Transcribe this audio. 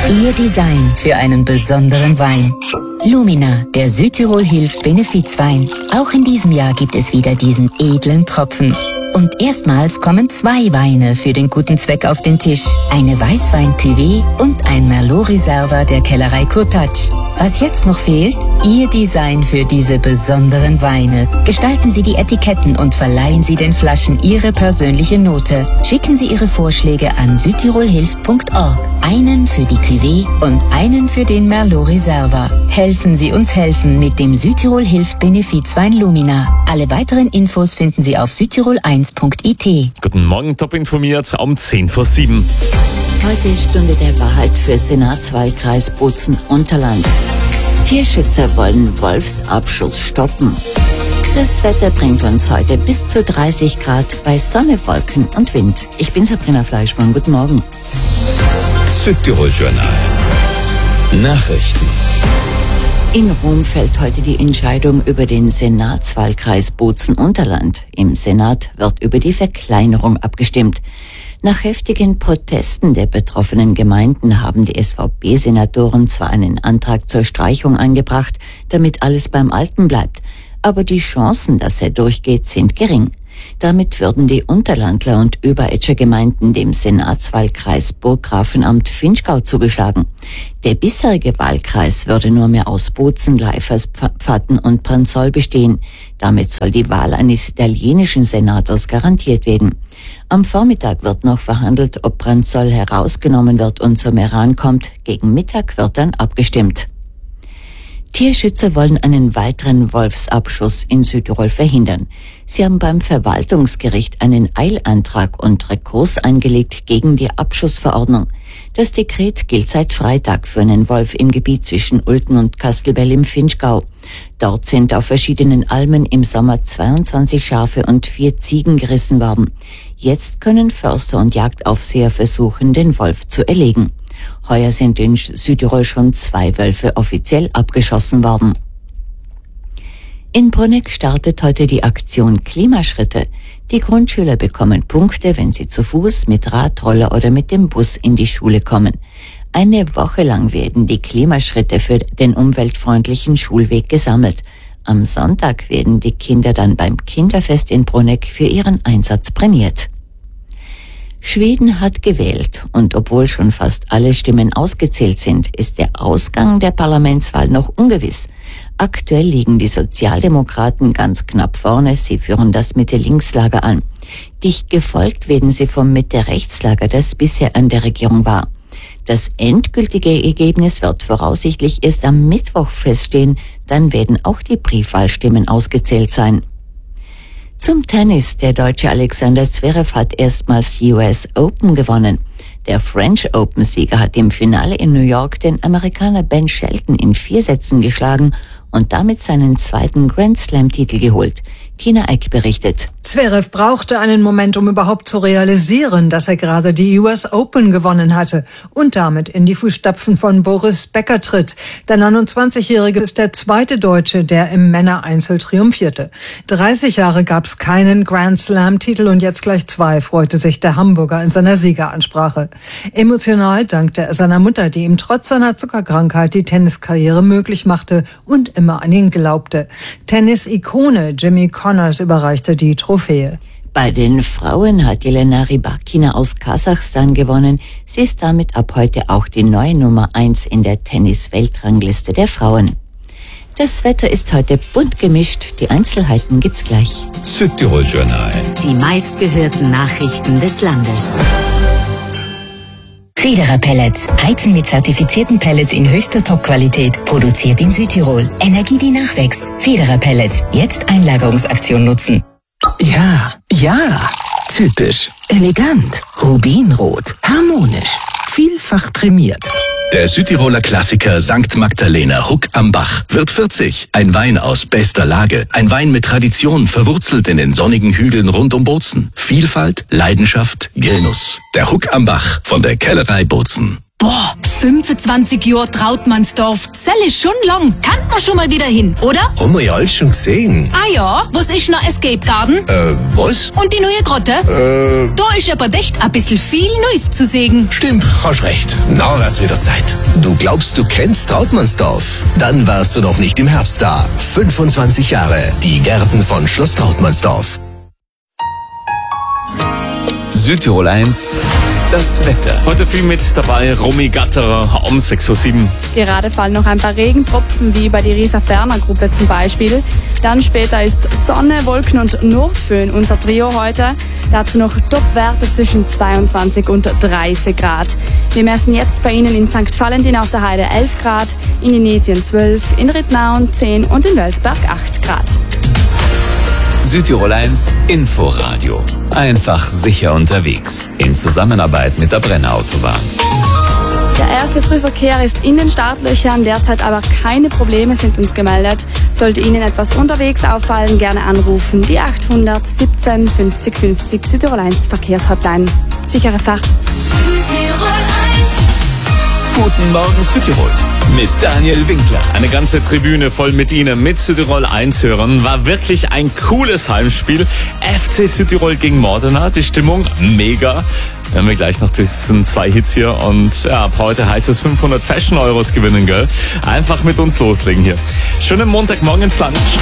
Ihr Design für einen besonderen Wein. Lumina, der Südtirol hilft Benefizwein. Auch in diesem Jahr gibt es wieder diesen edlen Tropfen. Und erstmals kommen 2 Weine für den guten Zweck auf den Tisch. Eine Weißwein-Cuvée und ein Merlot Reserva der Kellerei Kurtatsch. Was jetzt noch fehlt? Ihr Design für diese besonderen Weine. Gestalten Sie die Etiketten und verleihen Sie den Flaschen Ihre persönliche Note. Schicken Sie Ihre Vorschläge an südtirolhilft.org. Einen für die Cuvée und einen für den Merlot Reserva. Helfen Sie uns helfen mit dem Südtirol Hilft Benefizwein Lumina. Alle weiteren Infos finden Sie auf südtirol1.it. Guten Morgen, top informiert um 7:10. Heute ist Stunde der Wahrheit für Senatswahlkreis Bozen-Unterland. Tierschützer wollen Wolfsabschuss stoppen. Das Wetter bringt uns heute bis zu 30 Grad bei Sonne, Wolken und Wind. Ich bin Sabrina Fleischmann. Guten Morgen. Südtirol Journal. Nachrichten. In Rom fällt heute die Entscheidung über den Senatswahlkreis Bozen-Unterland. Im Senat wird über die Verkleinerung abgestimmt. Nach heftigen Protesten der betroffenen Gemeinden haben die SVP-Senatoren zwar einen Antrag zur Streichung eingebracht, damit alles beim Alten bleibt, aber die Chancen, dass er durchgeht, sind gering. Damit würden die Unterlandler und Überetscher Gemeinden dem Senatswahlkreis Burggrafenamt Vinschgau zugeschlagen. Der bisherige Wahlkreis würde nur mehr aus Bozen, Gleiferspfatten und Pranzoll bestehen. Damit soll die Wahl eines italienischen Senators garantiert werden. Am Vormittag wird noch verhandelt, ob Pranzoll herausgenommen wird und zum Meran kommt. Gegen Mittag wird dann abgestimmt. Tierschützer wollen einen weiteren Wolfsabschuss in Südtirol verhindern. Sie haben beim Verwaltungsgericht einen Eilantrag und Rekurs eingelegt gegen die Abschussverordnung. Das Dekret gilt seit Freitag für einen Wolf im Gebiet zwischen Ulten und Kastelbell im Vinschgau. Dort sind auf verschiedenen Almen im Sommer 22 Schafe und 4 Ziegen gerissen worden. Jetzt können Förster und Jagdaufseher versuchen, den Wolf zu erlegen. Heuer sind in Südtirol schon 2 Wölfe offiziell abgeschossen worden. In Bruneck startet heute die Aktion Klimaschritte. Die Grundschüler bekommen Punkte, wenn sie zu Fuß, mit Rad, Roller oder mit dem Bus in die Schule kommen. Eine Woche lang werden die Klimaschritte für den umweltfreundlichen Schulweg gesammelt. Am Sonntag werden die Kinder dann beim Kinderfest in Bruneck für ihren Einsatz prämiert. Schweden hat gewählt und obwohl schon fast alle Stimmen ausgezählt sind, ist der Ausgang der Parlamentswahl noch ungewiss. Aktuell liegen die Sozialdemokraten ganz knapp vorne, sie führen das Mitte-Links-Lager an. Dicht gefolgt werden sie vom Mitte-Rechts-Lager, das bisher an der Regierung war. Das endgültige Ergebnis wird voraussichtlich erst am Mittwoch feststehen, dann werden auch die Briefwahlstimmen ausgezählt sein. Zum Tennis. Der Deutsche Alexander Zverev hat erstmals die US Open gewonnen. Der French Open-Sieger hat im Finale in New York den Amerikaner Ben Shelton in 4 Sätzen geschlagen und damit seinen 2. Grand Slam-Titel geholt. Tina Eck berichtet. Zverev brauchte einen Moment, um überhaupt zu realisieren, dass er gerade die US Open gewonnen hatte und damit in die Fußstapfen von Boris Becker tritt. Der 29-Jährige ist der 2. Deutsche, der im Männereinzel triumphierte. 30 Jahre gab es keinen Grand Slam-Titel und jetzt gleich 2, freute sich der Hamburger in seiner Siegeransprache. Emotional dankte er seiner Mutter, die ihm trotz seiner Zuckerkrankheit die Tenniskarriere möglich machte und immer an ihn glaubte. Tennis-Ikone Jimmy Connors überreichte die Trophäe. Bei den Frauen hat Jelena Rybakina aus Kasachstan gewonnen. Sie ist damit ab heute auch die neue Nummer 1 in der Tennis-Weltrangliste der Frauen. Das Wetter ist heute bunt gemischt. Die Einzelheiten gibt's gleich. Südtirol Journal. Die meistgehörten Nachrichten des Landes. Federer Pellets. Heizen mit zertifizierten Pellets in höchster Top-Qualität. Produziert in Südtirol. Energie, die nachwächst. Federer Pellets. Jetzt Einlagerungsaktion nutzen. Ja, typisch, elegant, rubinrot, harmonisch, vielfach prämiert. Der Südtiroler Klassiker St. Magdalena Huck am Bach wird 40. Ein Wein aus bester Lage. Ein Wein mit Tradition, verwurzelt in den sonnigen Hügeln rund um Bozen. Vielfalt, Leidenschaft, Genuss. Der Huck am Bach von der Kellerei Bozen. Boah, 25 Jahre Trautmannsdorf. Sell ist schon lang. Kann man schon mal wieder hin, oder? Haben wir ja alles schon gesehen. Ah ja, was ist noch Escape Garden? Was? Und die neue Grotte? Da ist aber echt ein bisschen viel Neues zu sehen. Stimmt, hast recht. Na, wird's wieder Zeit. Du glaubst, du kennst Trautmannsdorf? Dann warst du noch nicht im Herbst da. 25 Jahre. Die Gärten von Schloss Trautmannsdorf. Südtirol 1, das Wetter. Heute viel mit dabei, Romy Gatterer um 6:07 Uhr. Gerade fallen noch ein paar Regentropfen, wie bei der Rieser-Ferner-Gruppe zum Beispiel. Dann später ist Sonne, Wolken und Nordföhn unser Trio heute. Dazu noch Topwerte zwischen 22 und 30 Grad. Wir messen jetzt bei Ihnen in St. Valentin auf der Heide 11 Grad, in Inesien 12, in Rittnauen 10 und in Welsberg 8 Grad. Südtirol 1 Inforadio. Einfach sicher unterwegs. In Zusammenarbeit mit der Brennautobahn. Der erste Frühverkehr ist in den Startlöchern, derzeit aber keine Probleme sind uns gemeldet. Sollte Ihnen etwas unterwegs auffallen, gerne anrufen. Die 800 17 50 50 Südtirol 1 Verkehrshotline. Sichere Fahrt. Südtirol 1. Guten Morgen Südtirol. Mit Daniel Winkler. Eine ganze Tribüne voll mit Ihnen, mit Südtirol 1 Hörern. War wirklich ein cooles Heimspiel. FC Südtirol gegen Modena. Die Stimmung mega. Wir haben gleich noch diesen 2 Hits hier und ja, ab heute heißt es 500 Fashion Euros gewinnen, gell? Einfach mit uns loslegen hier. Schönen Montagmorgen ins Lunch.